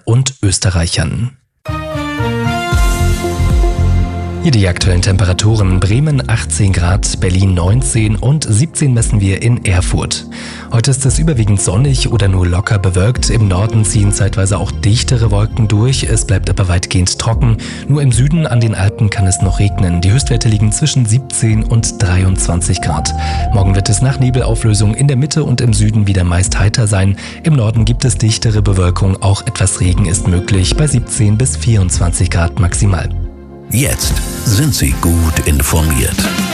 und Österreichern. Hier die aktuellen Temperaturen. Bremen 18 Grad, Berlin 19 und 17 messen wir in Erfurt. Heute ist es überwiegend sonnig oder nur locker bewölkt. Im Norden ziehen zeitweise auch dichtere Wolken durch. Es bleibt aber weitgehend trocken. Nur im Süden an den Alpen kann es noch regnen. Die Höchstwerte liegen zwischen 17 und 23 Grad. Morgen wird es nach Nebelauflösung in der Mitte und im Süden wieder meist heiter sein. Im Norden gibt es dichtere Bewölkung. Auch etwas Regen ist möglich bei 17 bis 24 Grad maximal. Jetzt sind Sie gut informiert.